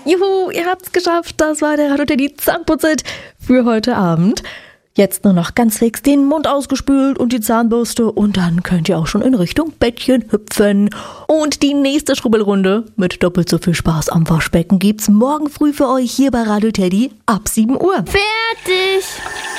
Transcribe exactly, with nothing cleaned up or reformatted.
Juhu, ihr habt's geschafft. Das war der Radio Teddy Zahnputzit für heute Abend. Jetzt nur noch ganz fix den Mund ausgespült und die Zahnbürste und dann könnt ihr auch schon in Richtung Bettchen hüpfen. Und die nächste Schrubbelrunde mit doppelt so viel Spaß am Waschbecken gibt's morgen früh für euch hier bei Radio Teddy ab sieben Uhr. Fertig!